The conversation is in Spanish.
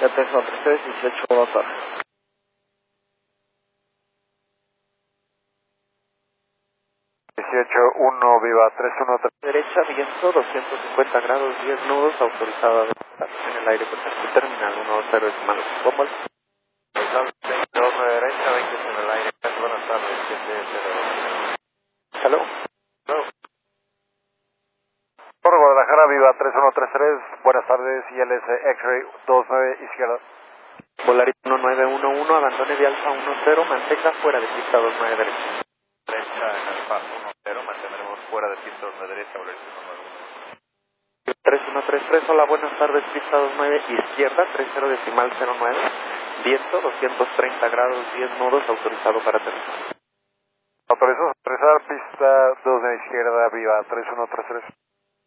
313, 18 motor. 18-1, viva 313. Derecha, viento, 250 grados, 10 nudos, autorizado a estar en el aire por terminal 120 decimales. ¿Cómo? 2 derecha, 20 en el aire. Buenas tardes, 702. ¿Hello? No. Por Guadalajara, viva 3133. Buenas tardes, ILS X-Ray 29 izquierda. Volaris 1911, abandone de Alfa 10, mantenga fuera de pista 29 derecha. Derecha en Alfa 10, mantendremos fuera de pista 29 derecha, Volaris 3133, hola, buenas tardes, pista 29 izquierda, 30 decimal 09, viento 230 grados, 10 nudos, autorizado para aterrizar. Autorizado a aterrizar, pista 2 de izquierda, viva 3133.